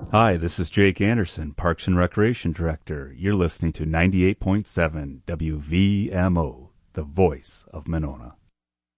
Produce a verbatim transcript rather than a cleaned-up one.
Hi, this is Jake Anderson, Parks and Recreation Director. You're listening to ninety-eight point seven W V M O, the voice of Monona.